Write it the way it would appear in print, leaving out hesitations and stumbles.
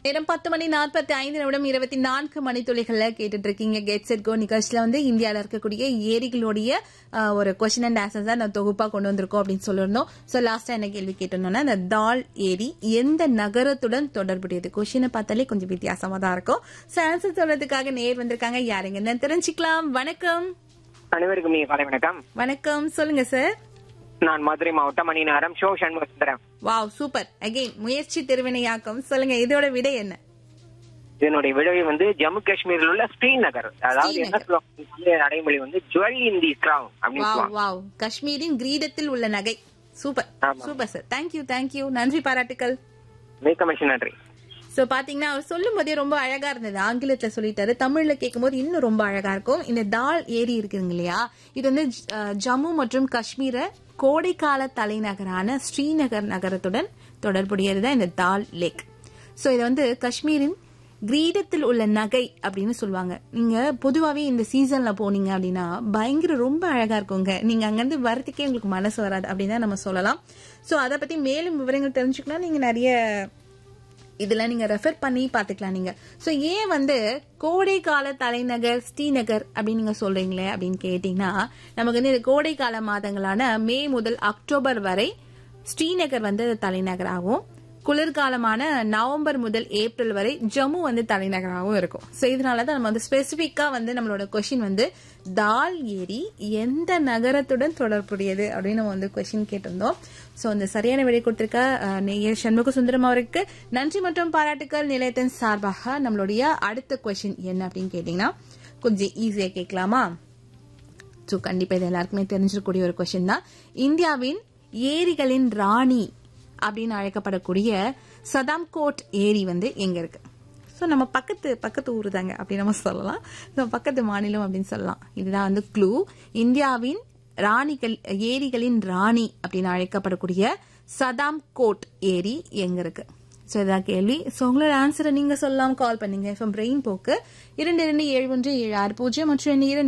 நேரம் 10:45 24 மணித்துளிகள்ல கேட்டுட்டு இருக்கீங்க. கெட் செட் கோ நிகழ்ச்சியில வந்து இந்தியாவில இருக்கக்கூடிய ஏரிகளுடைய ஒரு கொஸ்டின் அண்ட் ஆன்சர்ஸ் தான் நான் தொகுப்பா கொண்டு வந்திருக்கோம் அப்படின்னு சொல்லிருந்தோம். சோ லாஸ்டா என்ன கேள்வி கேட்டோம்னா, இந்த தால் ஏரி எந்த நகரத்துடன் தொடர்புடையது? கொஸ்டினை பார்த்தாலே கொஞ்சம் வித்தியாசமா தான் இருக்கும். சோ ஆன்சர் சொல்றதுக்காக நேர் வந்திருக்காங்க. யாருங்க தெரிஞ்சுக்கலாம். வணக்கம். அனைவருக்கும் காலை வணக்கம். வணக்கம், சொல்லுங்க சார். நான் மதுரை மாவட்டம் Maninagaram show Shanmugasundaram. Wow, super. Again முயற்சி திருவினையாக்கம். சொல்லுங்க, இதோட விடை என்ன? இதனுடைய விடை வந்து ஜம்மு காஷ்மீரில் உள்ள ஸ்ரீநகர். அதாவது என்ன சொல்லுவாங்க, நடைமொழி வந்து ஜுவல் இன் தி கிரவுன் அப்படின்னு சொல்லுவாங்க. வாவ், காஷ்மீரின் கிரீடத்தில் உள்ள நகை. Super super sir. தேங்க்யூ, நன்றி, பாராட்டுக்கள். மிக்க மகிழ்ச்சி, நன்றி. சோ பாத்தீங்கன்னா அவர் சொல்லும் போதே ரொம்ப அழகா இருந்தது. ஆங்கிலத்துல சொல்லிட்டாரு, தமிழ்ல கேட்கும் போது இன்னும் ரொம்ப அழகா இருக்கும். இந்த தால் ஏரி இருக்குங்க இல்லையா, இது வந்து ஜம்மு மற்றும் காஷ்மீர கோடைக்கால தலைநகரான ஸ்ரீநகர் நகரத்துடன் தொடர்புடையதுதான் இந்த தால் லேக். சோ இதை வந்து காஷ்மீரின் கிரீடத்தில் உள்ள நகை அப்படின்னு சொல்லுவாங்க. நீங்க பொதுவாவே இந்த சீசன்ல போனீங்க அப்படின்னா பயங்கர ரொம்ப அழகா இருக்குங்க. நீங்க அங்கிருந்து வரதுக்கே உங்களுக்கு மனசு வராது அப்படின்னு நம்ம சொல்லலாம். சோ அதை பத்தி மேலும் விவரங்கள் தெரிஞ்சுக்கணும், நீங்க நிறைய இதுல நீங்க ரெஃபர் பண்ணி பாத்துக்கலாம் நீங்க. சோ ஏன் வந்து கோடைக்கால தலைநகர் ஸ்ரீநகர் அப்படின்னு நீங்க சொல்றீங்களே அப்படின்னு கேட்டீங்கன்னா, நமக்கு வந்து இந்த கோடைக்கால மாதங்களான மே முதல் அக்டோபர் வரை ஸ்ரீநகர் வந்து தலைநகராகவும், குளிர்காலமான நவம்பர் முதல் ஏப்ரல் வரை ஜம்மு வந்து தலைநகராகவும் இருக்கும். சோ இதனாலதான் நம்ம வந்து ஸ்பெசிபிக்கா வந்து நம்மளோட கொஸ்டின் வந்து தால் ஏரி எந்த நகரத்துடன் தொடர்புடையது அப்படின்னு நம்ம வந்து கொஸ்டின் கேட்டிருந்தோம். சோ அந்த சரியான விடை கொடுத்திருக்க நேயர் சண்முக சுந்தரம் அவருக்கு நன்றி மற்றும் பாராட்டுக்கள். நிலையத்தின் சார்பாக நம்மளுடைய அடுத்த கொஸ்டின் என்ன அப்படின்னு கேட்டீங்கன்னா, கொஞ்சம் ஈஸியா கேட்கலாமா? சோ கண்டிப்பா இது எல்லாருக்குமே தெரிஞ்சிருக்கக்கூடிய ஒரு கொஸ்டின் தான். இந்தியாவின் ஏரிகளின் ராணி அப்படின்னு அழைக்கப்படக்கூடிய சதாம்கோட் ஏரி வந்து எங்க இருக்கு? ஸோ நம்ம பக்கத்து ஊர் தாங்க அப்படி நம்ம சொல்லலாம். பக்கத்து மாநிலம் அப்படின்னு சொல்லலாம். இதுதான் வந்து க்ளூ. இந்தியாவின் ஏரிகளின் ராணி அப்படின்னு அழைக்கப்படக்கூடிய சதாம்கோட் ஏரி எங்க இருக்கு? ஸோ இதான் கேள்வி. ஸோ உங்களோட ஆன்சரை நீங்க சொல்லலாம். கால் பண்ணீங்க. எஃப்எம் பிரெயின் போக்கு 227176 மற்றும்